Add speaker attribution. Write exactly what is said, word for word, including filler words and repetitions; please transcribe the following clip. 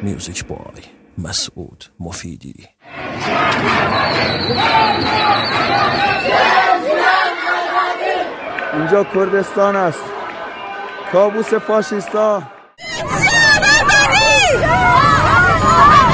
Speaker 1: میوزیک بای مسعود مفیدی.
Speaker 2: اینجا کردستان است، کابوس فاشیستا.